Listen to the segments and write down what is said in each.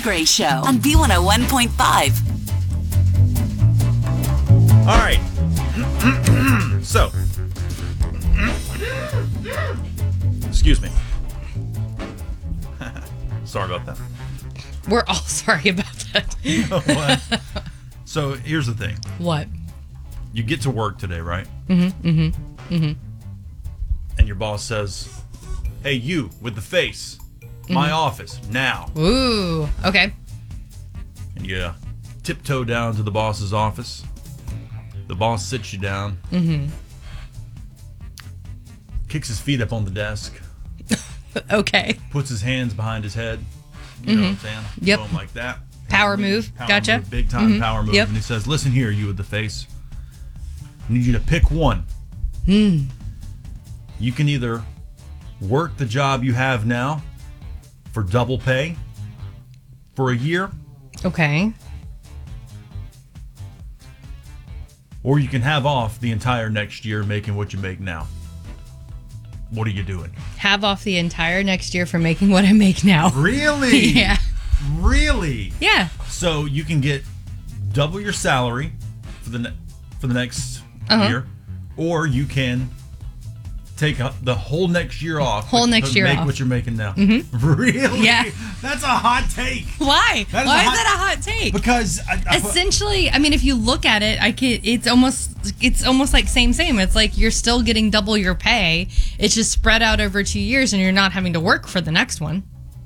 Gray Show on B101.5. All right. So, excuse me. Sorry about that. We're all sorry about that. You know what? So, here's the thing. What? You get to work today, right? And your boss says, "Hey, you with the face, my office, now." Ooh, okay. And you tiptoe down to the boss's office. The boss sits you down. Kicks his feet up on the desk. Okay. Puts his hands behind his head. You know what I'm saying? Yep. Going like that. Power move. Gotcha. Move, big time power move. Yep. And he says, "Listen here, you with the face. I need you to pick one. You can either work the job you have now for double pay for a year, Okay. or you can have off the entire next year making what you make now. What are you doing?" Have off the entire next year for making what I make now. Really? Yeah. Really? Yeah. So you can get double your salary for the next year, or you can take the whole next year off. Whole next year make off. what you're making now. Really? Yeah. That's a hot take. Why? That is Why a is hot- that a hot take? Because Essentially, I mean, if you look at it, it's almost like same. It's like you're still getting double your pay. It's just spread out over 2 years, and you're not having to work for the next one.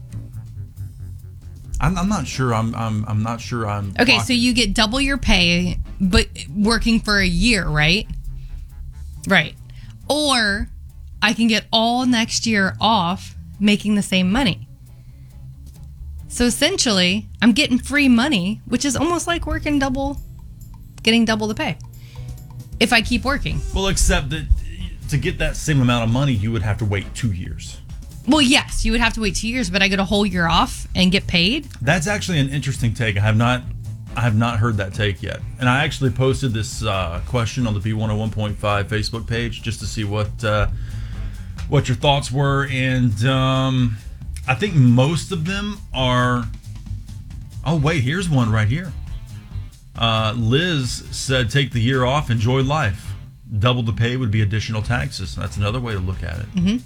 I'm not sure. I'm not sure. I'm Okay, so you get double your pay, but working for a year, right? Right. Or I can get all next year off making the same money. So essentially, I'm getting free money, which is almost like getting double the pay. If I keep working. Well, except that to get that same amount of money, you would have to wait 2 years. Well, yes, you would have to wait 2 years, but I get a whole year off and get paid. That's actually an interesting take. I have not heard that take yet. And I actually posted this question on the B101.5 Facebook page just to see what your thoughts were. And I think most of them are... Oh, wait, here's one right here. Liz said, "Take the year off, enjoy life. Double the pay would be additional taxes." That's another way to look at it.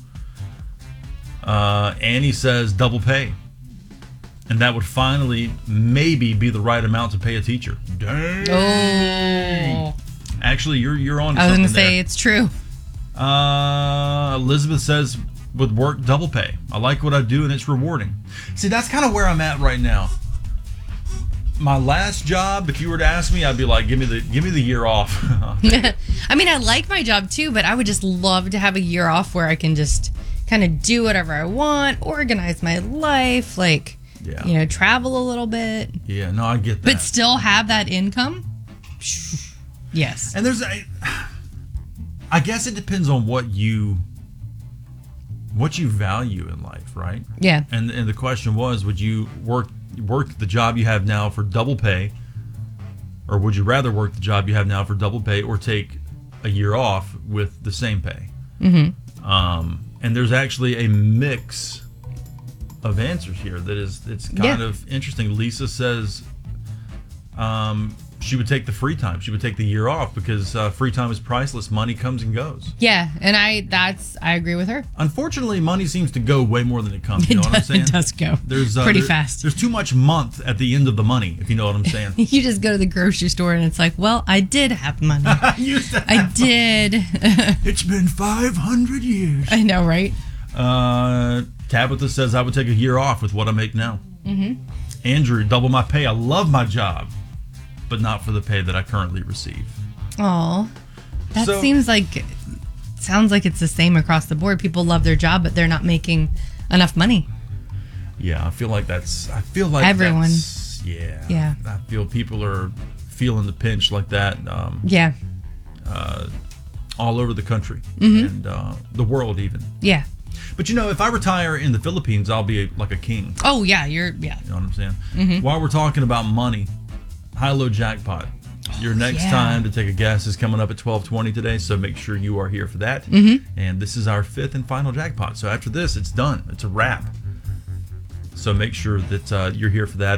Annie says double pay, and that would finally maybe be the right amount to pay a teacher. Dang. Oh. Actually, you're on to I was something going to say there. it's true. Elizabeth says with work double pay. "I like what I do and it's rewarding." See, that's kind of where I'm at right now. My last job, if you were to ask me, I'd be like, give me the year off. I mean, I like my job too, but I would just love to have a year off where I can just kind of do whatever I want, organize my life, Yeah. travel a little bit, Yeah, no, I get that. but still have that income. Yes. And I guess it depends on what you value in life, right? Yeah. And the question was, would you work the job you have now for double pay, or would you rather work the job you have now for double pay, or take a year off with the same pay? And there's actually a mix of answers here it's kind of interesting. Lisa says she would take the free time. She would take the year off because free time is priceless. Money comes and goes. Yeah, and I agree with her. Unfortunately, money seems to go way more than it comes. You know what I'm saying? It does go There's pretty fast. There's too much month at the end of the money, if you know what I'm saying. You just go to the grocery store and it's like, well, I did have money. I did. It's been 500 years. I know, right? Tabitha says, "I would take a year off with what I make now." Andrew, "Double my pay. I love my job, but not for the pay that I currently receive." Oh, that So- sounds like it's the same across the board. People love their job, but they're not making enough money. Yeah, I feel like Everyone. that's- Yeah. I feel people are feeling the pinch like that. Yeah. All over the country and the world even. Yeah. But if I retire in the Philippines, I'll be like a king. Oh, yeah. You know what I'm saying? While we're talking about money, high-low jackpot. Your next time to take a guess is coming up at 12:20 today, so make sure you are here for that. And this is our 5th and final jackpot. So after this, it's done. It's a wrap. So make sure that you're here for that.